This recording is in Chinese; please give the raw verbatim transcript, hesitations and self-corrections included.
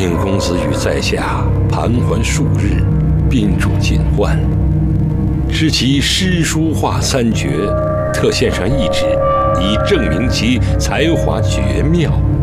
应公子与在下盘桓数日，宾主尽欢，知其诗书画三绝，特献上一纸，以证明其才华绝妙。